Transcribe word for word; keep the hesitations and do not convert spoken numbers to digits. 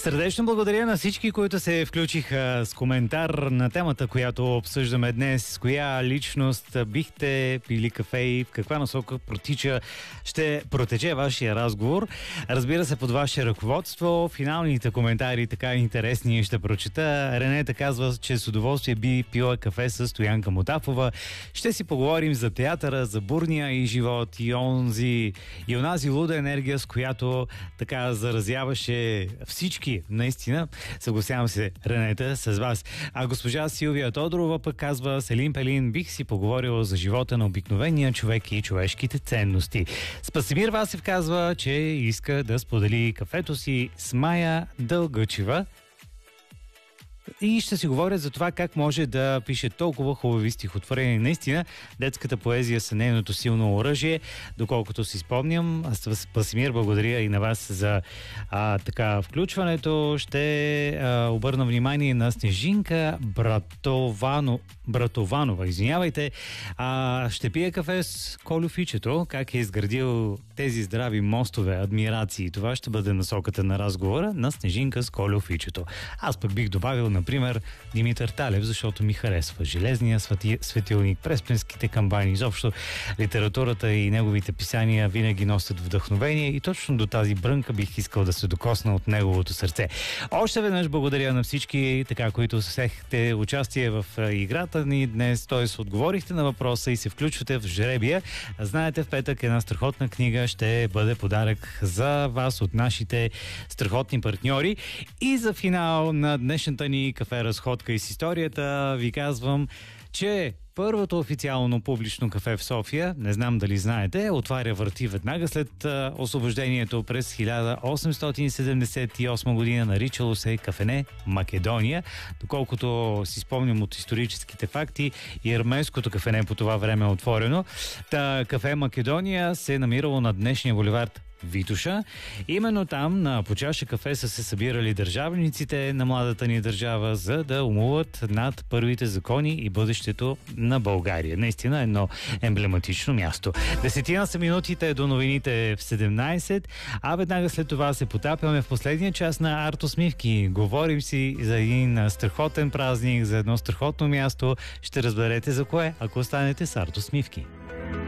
Сърдечно благодаря на всички, които се включиха с коментар на темата, която обсъждаме днес. Коя личност бихте пили кафе и в каква насока протича, ще протече вашия разговор. Разбира се, под ваше ръководство. Финалните коментари така интересни ще прочета. Ренета казва, че с удоволствие би пила кафе с Стоянка Мутафова. Ще си поговорим за театъра, за бурния и живот и онзи и онази луда енергия, с която така заразяваше всички. Наистина, съгласявам се, Ренета, с вас. А госпожа Силвия Тодорова пък казва: Селин Пелин, бих си поговорила за живота на обикновения човек и човешките ценности. Спасимир Васев казва, че иска да сподели кафето си с Мая Дългачева. И ще си говоря за това как може да пише толкова хубави стихотворения. Наистина, детската поезия са нейното силно оръжие, доколкото си спомням. Спасимир, благодаря и на вас за а, така включването. Ще а, обърна внимание на Снежинка Братовано, Братованова. Извинявайте. А, ще пия кафе с Колю Фичето. Как е изградил тези здрави мостове, адмирации. Това ще бъде насоката на разговора на Снежинка с Колю Фичето. Аз пък бих добавил, например, Димитър Талев, защото ми харесва железния свети, светилник, преспенските камбани, изобщо литературата и неговите писания винаги носят вдъхновение и точно до тази брънка бих искал да се докосна от неговото сърце. Още веднъж благодаря на всички, така, които взехте участие в играта ни днес, т.е. отговорихте на въпроса и се включвате в жребия. Знаете, в петък една страхотна книга ще бъде подарък за вас от нашите страхотни партньори. И за финал на днешната ни кафе разходка и с историята ви казвам, че първото официално публично кафе в София, не знам дали знаете, отваря врати веднага след а, освобождението през хиляда осемстотин седемдесет и осма година, наричало се Кафене Македония. Доколкото си спомням от историческите факти, и арменското кафене по това време е отворено. Та Кафе Македония се е намирало на днешния булевард Витоша. Именно там на по чаша кафе са се събирали държавниците на младата ни държава, за да умуват над първите закони и бъдещето на България. Наистина едно емблематично място. Десетина са минутите до новините в седемнайсет, а веднага след това се потапяме в последния час на Артосмивки. Говорим си за един страхотен празник, за едно страхотно място. Ще разберете за кое, ако останете с Артосмивки.